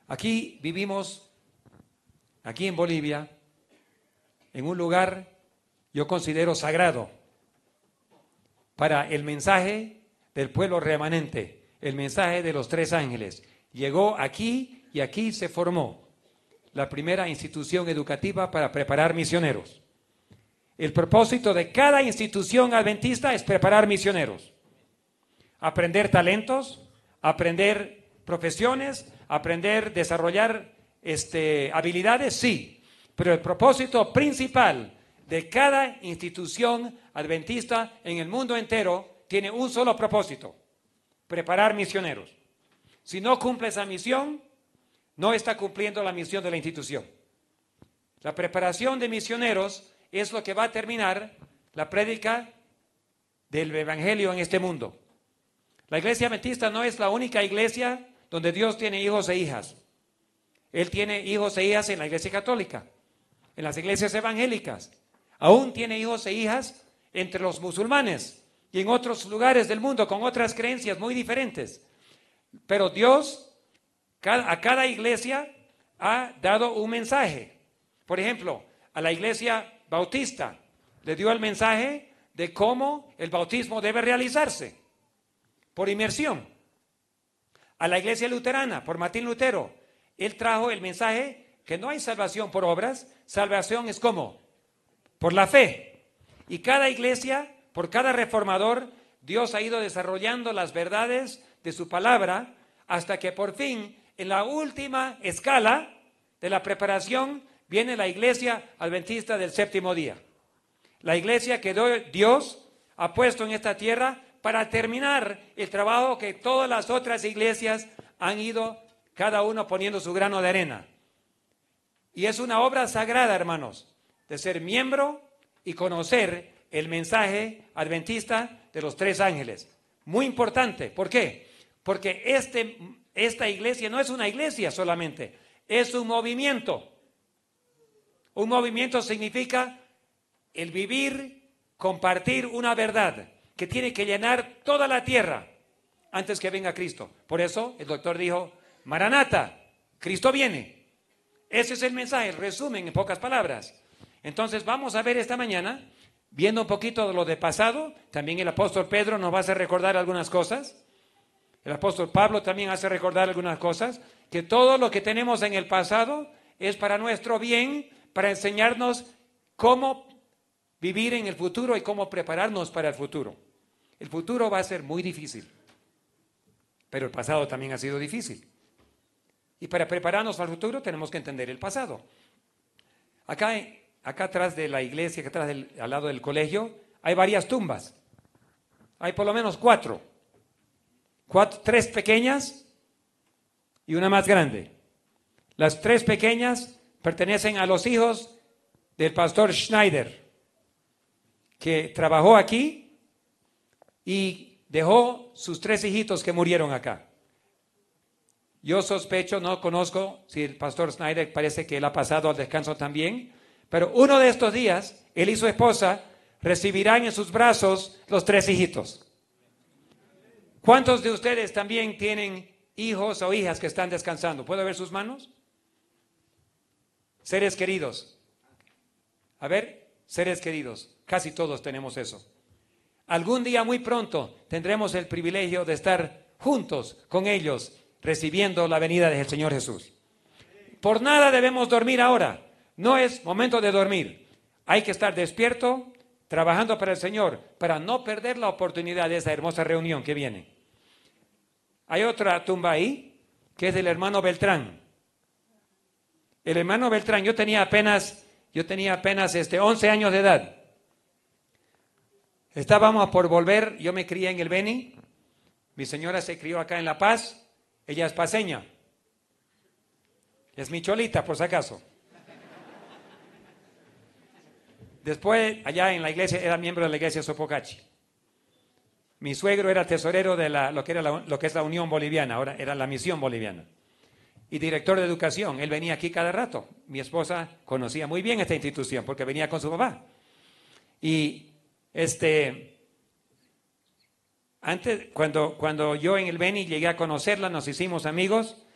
Aquí vivimos, aquí en Bolivia, en un lugar yo considero sagrado para el mensaje del pueblo remanente, el mensaje de los tres ángeles. Llegó aquí y aquí se formó la primera institución educativa para preparar misioneros. El propósito de cada institución adventista es preparar misioneros. Aprender talentos, aprender profesiones, aprender, desarrollar habilidades, sí. Pero el propósito principal de cada institución adventista en el mundo entero tiene un solo propósito: preparar misioneros. Si no cumple esa misión, no está cumpliendo la misión de la institución. La preparación de misioneros es lo que va a terminar la prédica del evangelio en este mundo. La iglesia adventista no es la única iglesia donde Dios tiene hijos e hijas. Él tiene hijos e hijas en la iglesia católica, en las iglesias evangélicas. Aún tiene hijos e hijas entre los musulmanes y en otros lugares del mundo con otras creencias muy diferentes. Pero Dios a cada iglesia ha dado un mensaje. Por ejemplo, a la iglesia bautista le dio el mensaje de cómo el bautismo debe realizarse por inmersión. A la iglesia luterana, por Martín Lutero, él trajo el mensaje que no hay salvación por obras, salvación es ¿cómo? Por la fe. Y cada iglesia, por cada reformador, Dios ha ido desarrollando las verdades de su palabra hasta que por fin, en la última escala de la preparación, viene la iglesia adventista del séptimo día. La iglesia que Dios ha puesto en esta tierra para terminar el trabajo que todas las otras iglesias han ido, cada uno poniendo su grano de arena. Y es una obra sagrada, hermanos, de ser miembro y conocer el mensaje adventista de los tres ángeles. Muy importante. ¿Por qué? Porque esta iglesia no es una iglesia solamente, es un movimiento. Un movimiento significa el vivir, compartir una verdad que tiene que llenar toda la tierra antes que venga Cristo. Por eso el doctor dijo, Maranata, Cristo viene. Ese es el mensaje, el resumen en pocas palabras. Entonces vamos a ver esta mañana, viendo un poquito de lo de pasado. También el apóstol Pedro nos va a hacer recordar algunas cosas. El apóstol Pablo también hace recordar algunas cosas. Que todo lo que tenemos en el pasado es para nuestro bien, para enseñarnos cómo vivir en el futuro y cómo prepararnos para el futuro. El futuro va a ser muy difícil, pero el pasado también ha sido difícil. Y para prepararnos al futuro tenemos que entender el pasado. Acá atrás de la iglesia, acá atrás al lado del colegio, hay varias tumbas. Hay por lo menos cuatro, 3 pequeñas y una más grande. Las 3 pequeñas pertenecen a los hijos del pastor Schneider, que trabajó aquí y dejó sus 3 hijitos que murieron acá. Yo sospecho, no conozco si el pastor Schneider parece que él ha pasado al descanso también, pero uno de estos días, él y su esposa recibirán en sus brazos los 3 hijitos. ¿Cuántos de ustedes también tienen hijos o hijas que están descansando? ¿Puedo ver sus manos? Seres queridos. A ver, seres queridos. Casi todos tenemos eso. Algún día muy pronto tendremos el privilegio de estar juntos con ellos recibiendo la venida del Señor Jesús. Por nada debemos dormir ahora. No es momento de dormir. Hay que estar despierto, trabajando para el Señor, para no perder la oportunidad de esa hermosa reunión que viene. Hay otra tumba ahí, que es del hermano Beltrán. El hermano Beltrán, yo tenía apenas 11 años de edad. Estábamos por volver, yo me crié en el Beni, mi señora se crió acá en La Paz, ella es paceña, es mi cholita por si acaso. Después, allá en la iglesia, era miembro de la iglesia Sopocachi. Mi suegro era tesorero de lo que es la Unión Boliviana, ahora era la Misión Boliviana. Y director de educación, él venía aquí cada rato. Mi esposa conocía muy bien esta institución porque venía con su papá. Y antes, cuando yo en el Beni llegué a conocerla, nos hicimos amigos,